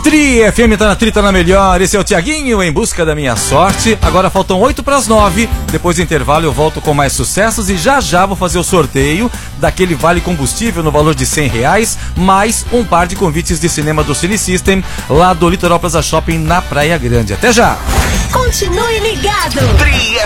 Tri FM tá na Tri, tá na melhor. Esse é o Tiaguinho em busca da minha sorte. Agora faltam 8:09. Depois do intervalo eu volto com mais sucessos e já vou fazer o sorteio daquele vale combustível no valor de R$100, mais um par de convites de cinema do Cine System, lá do Litoral Plaza Shopping na Praia Grande. Até já! Continue ligado! Tri